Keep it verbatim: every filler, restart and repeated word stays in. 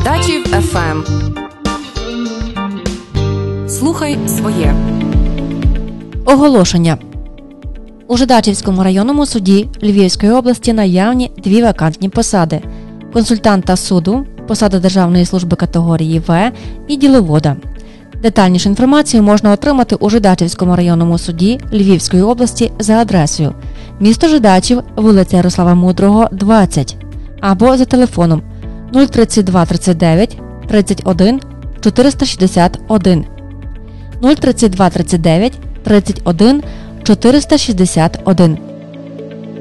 Жидачів еф ем. Слухай своє. Оголошення. У Жидачівському районному суді Львівської області наявні дві вакантні посади – консультанта суду, посада Державної служби категорії В і діловода. Детальнішу інформацію можна отримати у Жидачівському районному суді Львівської області за адресою місто Жидачів, вулиця Ярослава Мудрого, двадцять, або за телефоном нуль тридцять два тридцять дев'ять тридцять один чотириста шістдесят один, нуль тридцять два тридцять дев'ять тридцять один чотириста шістдесят один.